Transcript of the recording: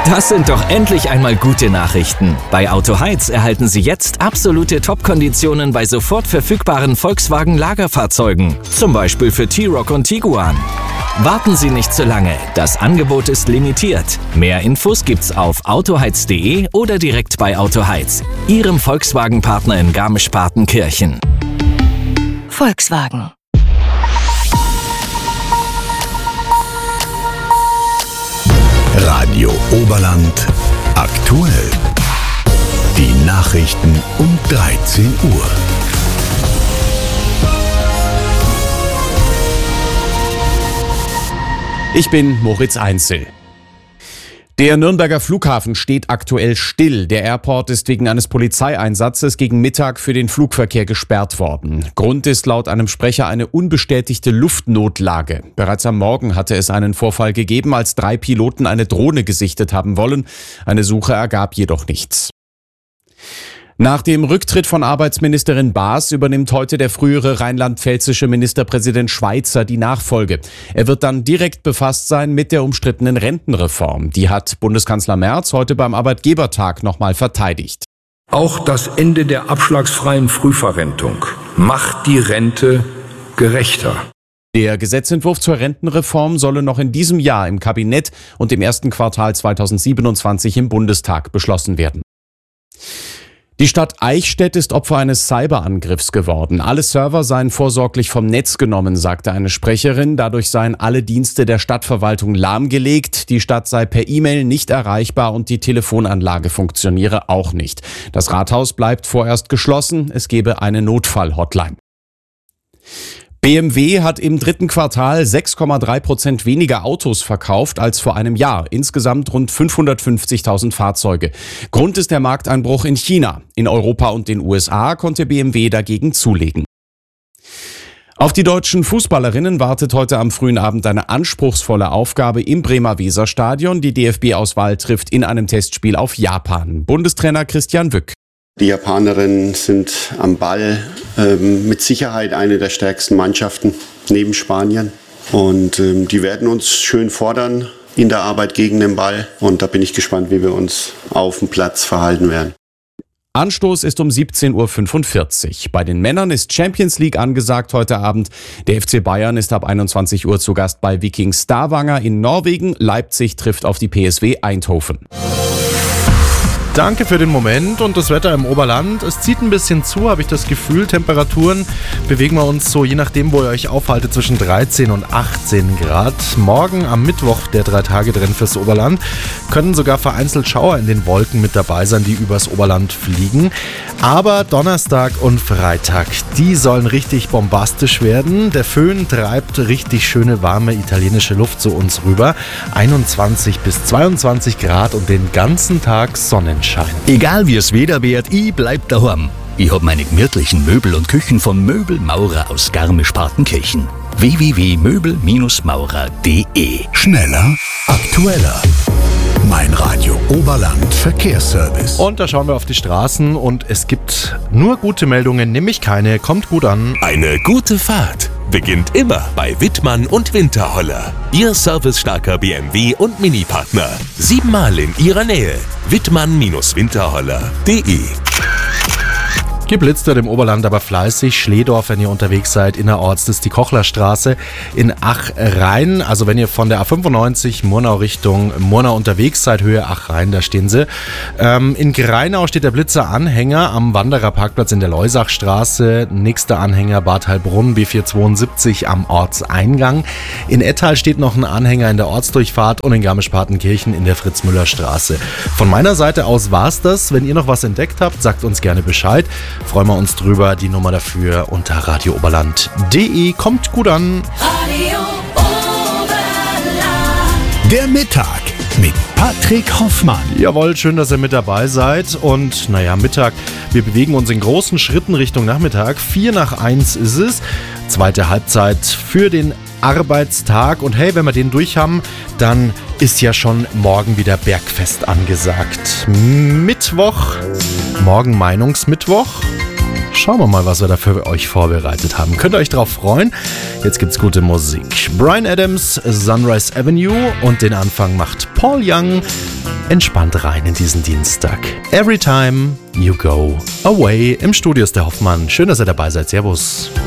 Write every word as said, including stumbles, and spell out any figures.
Das sind doch endlich einmal gute Nachrichten. Bei Autoheiz erhalten Sie jetzt absolute Top-Konditionen bei sofort verfügbaren Volkswagen-Lagerfahrzeugen. Zum Beispiel für T-Roc und Tiguan. Warten Sie nicht zu lange. Das Angebot ist limitiert. Mehr Infos gibt's auf autoheiz punkt de oder direkt bei Autoheiz, Ihrem Volkswagen-Partner in Garmisch-Partenkirchen. Volkswagen. Radio Oberland aktuell. Die Nachrichten um dreizehn Uhr. Ich bin Moritz Einzel. Der Nürnberger Flughafen steht aktuell still. Der Airport ist wegen eines Polizeieinsatzes gegen Mittag für den Flugverkehr gesperrt worden. Grund ist laut einem Sprecher eine unbestätigte Luftnotlage. Bereits am Morgen hatte es einen Vorfall gegeben, als drei Piloten eine Drohne gesichtet haben wollen. Eine Suche ergab jedoch nichts. Nach dem Rücktritt von Arbeitsministerin Baas übernimmt heute der frühere rheinland-pfälzische Ministerpräsident Schweizer die Nachfolge. Er wird dann direkt befasst sein mit der umstrittenen Rentenreform. Die hat Bundeskanzler Merz heute beim Arbeitgebertag nochmal verteidigt. Auch das Ende der abschlagsfreien Frühverrentung macht die Rente gerechter. Der Gesetzentwurf zur Rentenreform solle noch in diesem Jahr im Kabinett und im ersten Quartal zweitausendsiebenundzwanzig im Bundestag beschlossen werden. Die Stadt Eichstätt ist Opfer eines Cyberangriffs geworden. Alle Server seien vorsorglich vom Netz genommen, sagte eine Sprecherin. Dadurch seien alle Dienste der Stadtverwaltung lahmgelegt. Die Stadt sei per E-Mail nicht erreichbar und die Telefonanlage funktioniere auch nicht. Das Rathaus bleibt vorerst geschlossen. Es gebe eine Notfall-Hotline. B M W hat im dritten Quartal sechs Komma drei Prozent weniger Autos verkauft als vor einem Jahr. Insgesamt rund fünfhundertfünfzigtausend Fahrzeuge. Grund ist der Markteinbruch in China. In Europa und den U S A konnte B M W dagegen zulegen. Auf die deutschen Fußballerinnen wartet heute am frühen Abend eine anspruchsvolle Aufgabe im Bremer Weserstadion. Die D F B-Auswahl trifft in einem Testspiel auf Japan. Bundestrainer Christian Wück. Die Japanerinnen sind am Ball ähm, mit Sicherheit eine der stärksten Mannschaften neben Spanien. Und ähm, die werden uns schön fordern in der Arbeit gegen den Ball. Und da bin ich gespannt, wie wir uns auf dem Platz verhalten werden. Anstoß ist um siebzehn Uhr fünfundvierzig. Bei den Männern ist Champions League angesagt heute Abend. Der F C Bayern ist ab einundzwanzig Uhr zu Gast bei Viking Stavanger in Norwegen. Leipzig trifft auf die P S V Eindhoven. Danke für den Moment und das Wetter im Oberland. Es zieht ein bisschen zu, habe ich das Gefühl. Temperaturen bewegen wir uns so, je nachdem, wo ihr euch aufhaltet, zwischen dreizehn und achtzehn Grad. Morgen am Mittwoch, der drei Tage drin fürs Oberland, können sogar vereinzelt Schauer in den Wolken mit dabei sein, die übers Oberland fliegen. Aber Donnerstag und Freitag, die sollen richtig bombastisch werden. Der Föhn treibt richtig schöne, warme italienische Luft zu uns rüber. einundzwanzig bis zweiundzwanzig Grad und den ganzen Tag Sonnenschein. Egal wie es Wetter wird, ich bleib daheim. Ich hab meine gemütlichen Möbel und Küchen von Möbelmaurer aus Garmisch-Partenkirchen. w w w punkt möbel maurer punkt de. Schneller, aktueller. Mein Radio Oberland Verkehrsservice. Und da schauen wir auf die Straßen und es gibt nur gute Meldungen, nämlich keine. Kommt gut an. Eine gute Fahrt beginnt immer bei Wittmann und Winterholler. Ihr servicestarker B M W und Mini-Partner. Siebenmal in Ihrer Nähe. Wittmann Winterholler punkt de. Geblitzt wird im Oberland aber fleißig. Schledorf, wenn ihr unterwegs seid, innerorts, das ist die Kochlerstraße in Achrhein. Also wenn ihr von der A fünfundneunzig Murnau Richtung Murnau unterwegs seid, Höhe Achrhein, da stehen sie. Ähm, in Greinau steht der Blitzer-Anhänger am Wandererparkplatz in der Leusachstraße. Nächster Anhänger Bad Heilbrunn, B vierhundertzweiundsiebzig am Ortseingang. In Ettal steht noch ein Anhänger in der Ortsdurchfahrt und in Garmisch-Partenkirchen in der Fritz-Müller-Straße. Von meiner Seite aus war's das. Wenn ihr noch was entdeckt habt, sagt uns gerne Bescheid. Freuen wir uns drüber. Die Nummer dafür unter radio oberland punkt de. Kommt gut an. Radio Oberland. Der Mittag mit Patrick Hoffmann. Jawohl, schön, dass ihr mit dabei seid. Und naja, Mittag, wir bewegen uns in großen Schritten Richtung Nachmittag. Vier nach eins ist es. Zweite Halbzeit für den Arbeitstag. Und hey, wenn wir den durch haben, dann ist ja schon morgen wieder Bergfest angesagt. Mittwoch, morgen Meinungsmittwoch. Schauen wir mal, was wir da für euch vorbereitet haben. Könnt ihr euch drauf freuen? Jetzt gibt's gute Musik. Bryan Adams, Sunrise Avenue und den Anfang macht Paul Young. entspannt rein in diesen Dienstag. Every time you go away. Im Studio ist der Hoffmann. Schön, dass ihr dabei seid. Servus.